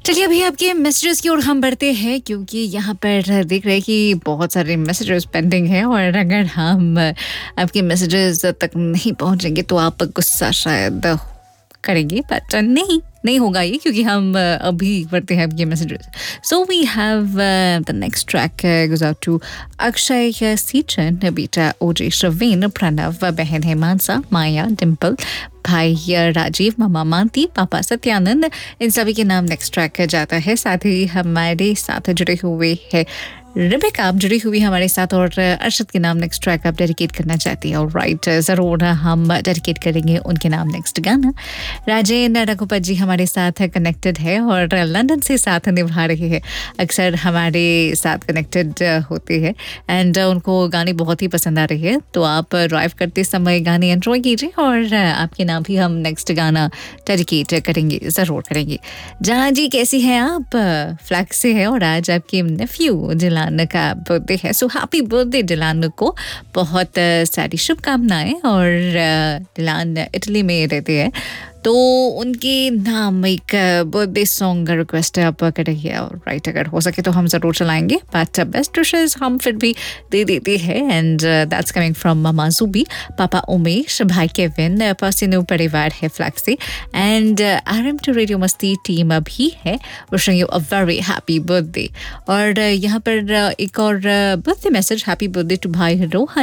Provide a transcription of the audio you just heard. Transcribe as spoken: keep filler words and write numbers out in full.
चलिए अभी आपके मैसेजेस की ओर हम बढ़ते हैं क्योंकि यहाँ पर देख रहे हैं कि बहुत सारे मैसेजेस पेंडिंग हैं और अगर हम आपके मैसेजेस तक नहीं पहुँचेंगे तो आप गुस्सा शायद करेंगे बट नहीं नहीं होगा ये क्योंकि हम अभी बढ़ते हैं आपके messages. So we have the next track goes out to Akshay सीचन, बेटा ओजे श्रवेन, प्रणव, बहन हेमांसा, माया, डिम्पल, भाई राजीव, मामा मानती, पापा सत्यानंद, इन सभी के नाम नेक्स्ट ट्रैक जाता है. साथ ही हमारे साथ जुड़े हुए हैं रिबेका, आप जुड़ी हुई हमारे साथ और अरशद के नाम नेक्स्ट ट्रैक आप डेडिकेट करना चाहती है. ऑलराइट, ज़रूर हम डेडिकेट करेंगे उनके नाम नेक्स्ट गाना. राजेन रघुपत जी हमारे साथ कनेक्टेड है और लंदन से साथ निभा रहे हैं. अक्सर हमारे साथ कनेक्टेड होते हैं एंड उनको गाने बहुत ही पसंद आ रहे हैं. तो आप ड्राइव करते समय गाने एंजॉय कीजिए और आपके नाम भी हम नेक्स्ट गाना डेडिकेट करेंगे, ज़रूर करेंगे. जहाँ जी कैसी हैं आप? फ्लैग से है और आज आपके नेफ्यू जिला का बर्थडे है. सो हैप्पी बर्थडे डिलान को, बहुत सारी शुभकामनाएं. और डिलान इटली में रहते हैं तो उनके नाम एक बर्थडे सॉन्ग रिक्वेस्ट आप करेंगे और राइट अगर हो सके तो हम ज़रूर चलाएंगे. बट बेस्ट विशेस हम फिर भी दे देते हैं एंड दैट्स कमिंग फ्रॉम मामा जुबी, पापा उमेश, भाई केविन, पसिनो परिवार है फ्लैग से and R M to radio मस्ती टीम भी है. Wishing you a very happy birthday. और यहाँ पर एक और birthday message, happy birthday to भाई रोहन